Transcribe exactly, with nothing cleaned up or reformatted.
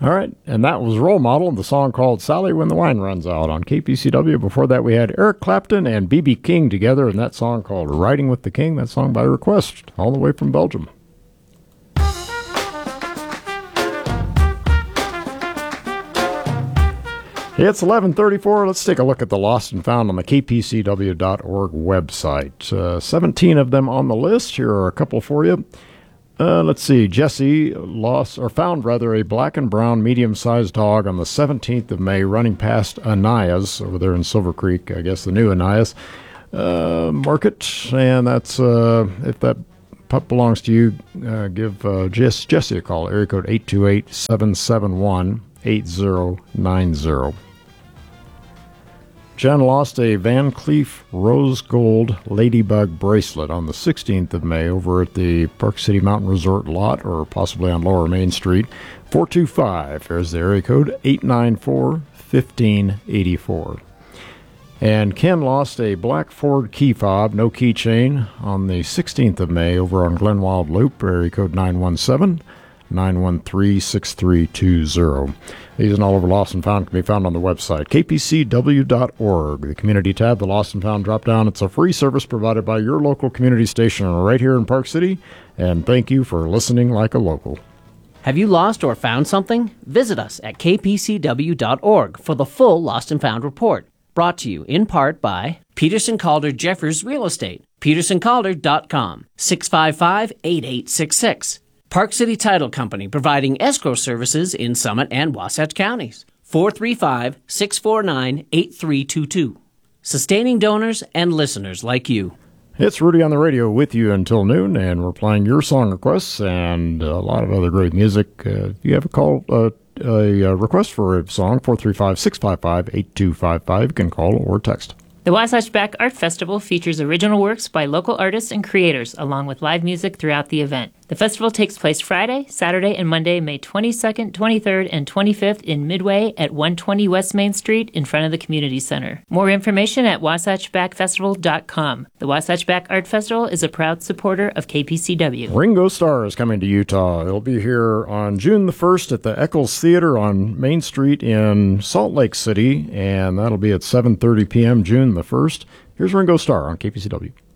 All right, and that was Role Model, the song called Sally When the Wine Runs Out on K P C W. Before that, we had Eric Clapton and B B King together in that song called Riding with the King, that song by request, all the way from Belgium. It's eleven thirty-four. Let's take a look at the Lost and Found on the K P C W dot org website. Uh, seventeen of them on the list. Here are a couple for you. Uh, let's see. Jesse lost, or found rather, a black and brown medium-sized dog on the seventeenth of May running past Anias over there in Silver Creek, I guess the new Anias uh, Market. And that's, uh, if that pup belongs to you, uh, give uh, Jess, Jesse a call. Area code eight two eight, seven seven one, eight zero nine zero. Jen lost a Van Cleef Rose Gold Ladybug bracelet on the sixteenth of May over at the Park City Mountain Resort lot, or possibly on Lower Main Street. four two five, there's the area code, eight nine four, one five eight four. And Ken lost a black Ford key fob, no keychain, on the sixteenth of May over on Glenwild Loop, area code nine one seven, nine one three, six three two zero. These and all over Lost and Found can be found on the website, K P C W dot org. The Community tab, the Lost and Found drop-down. It's a free service provided by your local community station right here in Park City. And thank you for listening like a local. Have you lost or found something? Visit us at K P C W dot org for the full Lost and Found report. Brought to you in part by Peterson Calder Jeffers Real Estate, peterson calder dot com, six five five, eight eight six six. Park City Title Company, providing escrow services in Summit and Wasatch counties. four three five, six four nine, eight three two two. Sustaining donors and listeners like you. It's Rudy on the radio with you until noon, and we're playing your song requests and a lot of other great music. Uh, if you have a call, uh, a, a request for a song, four three five, six five five, eight two five five, you can call or text. The Wasatch Back Art Festival features original works by local artists and creators, along with live music throughout the event. The festival takes place Friday, Saturday, and Monday, May twenty-second, twenty-third, and twenty-fifth in Midway at one twenty West Main Street in front of the Community Center. More information at wasatch back festival dot com. The Wasatch Back Art Festival is a proud supporter of K P C W. Ringo Starr is coming to Utah. He'll be here on June the first at the Eccles Theater on Main Street in Salt Lake City, and that'll be at seven thirty p.m. June the first. Here's Ringo Starr on K P C W.